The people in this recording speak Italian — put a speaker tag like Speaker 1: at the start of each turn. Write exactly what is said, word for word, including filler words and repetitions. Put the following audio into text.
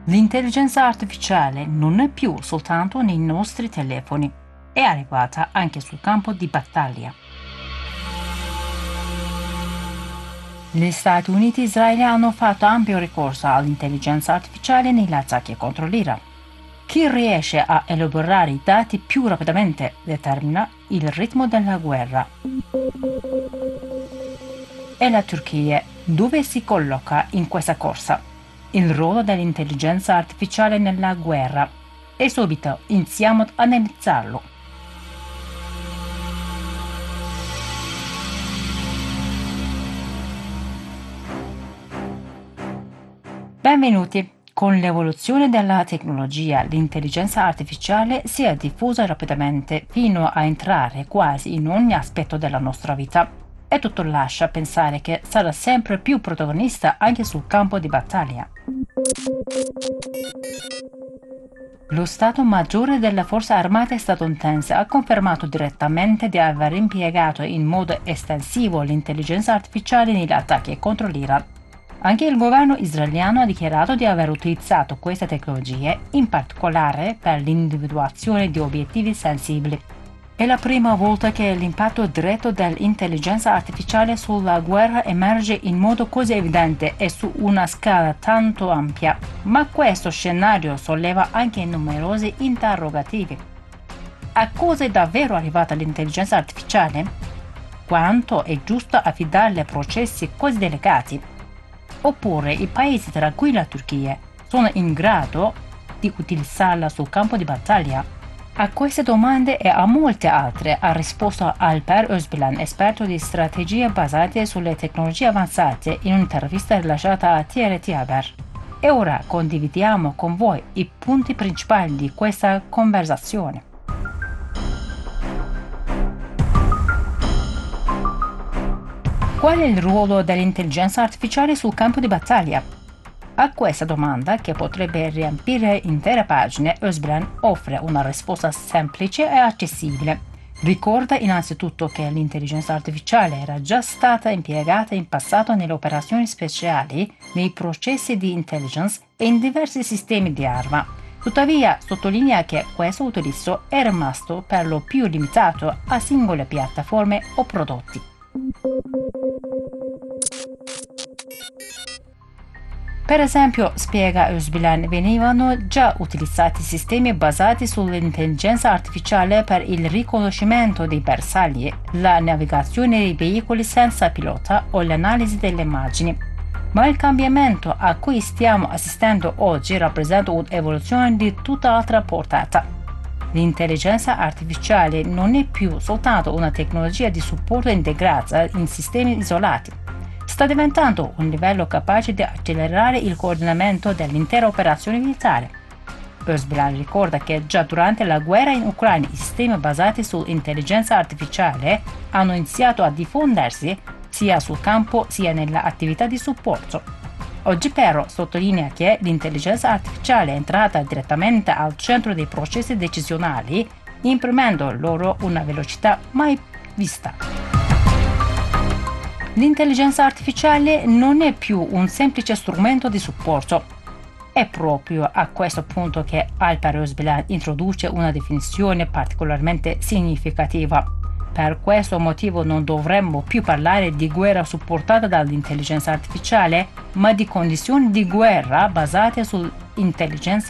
Speaker 1: L'intelligenza artificiale non è più soltanto nei nostri telefoni, è arrivata anche sul campo di battaglia. Gli Stati Uniti e Israele hanno fatto ampio ricorso all'intelligenza artificiale negli attacchi contro l'Iran. Chi riesce a elaborare i dati più rapidamente determina il ritmo della guerra. È la Turchia dove si colloca in questa corsa il ruolo dell'intelligenza artificiale nella guerra e subito iniziamo ad analizzarlo. Benvenuti! Con l'evoluzione della tecnologia, l'intelligenza artificiale si è diffusa rapidamente fino a entrare quasi in ogni aspetto della nostra vita e tutto lascia pensare che sarà sempre più protagonista anche sul campo di battaglia. Lo Stato Maggiore delle Forze Armate statunitense ha confermato direttamente di aver impiegato in modo estensivo l'intelligenza artificiale negli attacchi contro l'Iran. Anche il governo israeliano ha dichiarato di aver utilizzato queste tecnologie, in particolare per l'individuazione di obiettivi sensibili. È la prima volta che l'impatto diretto dell'intelligenza artificiale sulla guerra emerge in modo così evidente e su una scala tanto ampia, ma questo scenario solleva anche numerosi interrogativi. A cosa è davvero arrivata l'intelligenza artificiale? Quanto è giusto affidarle a processi così delicati? Oppure i paesi tra cui la Turchia sono in grado di utilizzarla sul campo di battaglia? A queste domande e a molte altre ha risposto Alper Özbilen, esperto di strategie basate sulle tecnologie avanzate, in un'intervista rilasciata a T R T Haber. E ora condividiamo con voi i punti principali di questa conversazione. Qual è il ruolo dell'intelligenza artificiale sul campo di battaglia? A questa domanda, che potrebbe riempire intere pagine, Özbilen offre una risposta semplice e accessibile. Ricorda innanzitutto che l'intelligenza artificiale era già stata impiegata in passato nelle operazioni speciali, nei processi di intelligence e in diversi sistemi di arma. Tuttavia, sottolinea che questo utilizzo è rimasto per lo più limitato a singole piattaforme o prodotti. Per esempio, spiega Özbilen, venivano già utilizzati sistemi basati sull'intelligenza artificiale per il riconoscimento dei bersagli, la navigazione dei veicoli senza pilota o l'analisi delle immagini. Ma il cambiamento a cui stiamo assistendo oggi rappresenta un'evoluzione di tutt'altra portata. L'intelligenza artificiale non è più soltanto una tecnologia di supporto integrata in sistemi isolati. Sta diventando un livello capace di accelerare il coordinamento dell'intera operazione militare. Özbilen ricorda che già durante la guerra in Ucraina i sistemi basati sull'intelligenza artificiale hanno iniziato a diffondersi sia sul campo sia nelle attività di supporto. Oggi però sottolinea che l'intelligenza artificiale è entrata direttamente al centro dei processi decisionali, imprimendo loro una velocità mai vista. L'intelligenza artificiale non è più un semplice strumento di supporto. È proprio a questo punto che Alper Özbilen introduce una definizione particolarmente significativa. Per questo motivo non dovremmo più parlare di guerra supportata dall'intelligenza artificiale, ma di condizioni di guerra basate sull'intelligenza